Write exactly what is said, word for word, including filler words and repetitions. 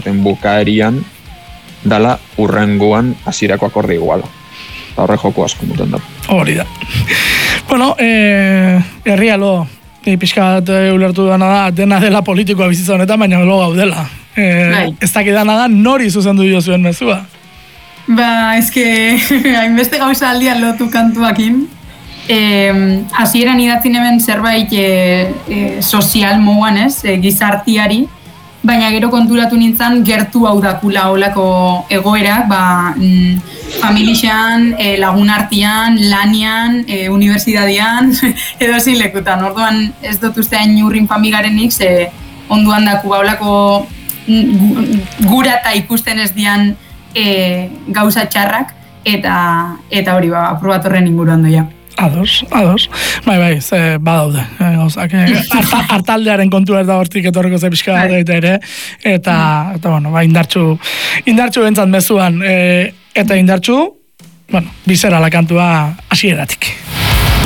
baten bukaerian dala urrengoan hasierako akordi iguala. Eta horre joko asko muten da. Hori da. Bueno, eh, herrialo, ni pixka bat ulertu dana da, dena dela politikoa bizitza honetan, baina lo gaudela. Eh, ez dakidana da, nori zuzendu dio zuen mezua? Ba, eske, hainbeste gauza aldian lotu kantuakin. Hasieran eh, idatzin hemen zerbait eh, eh, sozial moguan ez, eh, gizartiari, baina gero konturatu nintzen gertu hau dakula olako egoerak, ba, mm, familixean, eh, lagun artian, lanian, eh, unibertsitatean, edo zin lekutan. Orduan ez dut ustean urrin famigarenik, ze onduan daku ba olako gura eta ikusten ez dian eh, gauza txarrak, eta, eta hori ba, aprobatorren inguruan doia. Ados, ados. Bai, bai, ze badaude. Eh, gauzak, eh, harta, hartaldearen kontua ez da hortik etorriko ze pixka bat ere, eta, eta bueno, ba, indartxu, indartxu bentzat mezuan, eh, eta indartxu, bueno, bizera la kantua hasieratik.